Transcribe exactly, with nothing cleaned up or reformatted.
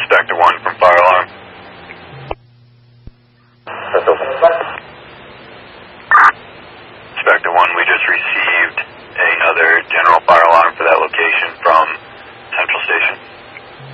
Spectre one from Fire Alarm. Spectre one, we just received another general fire alarm for that location from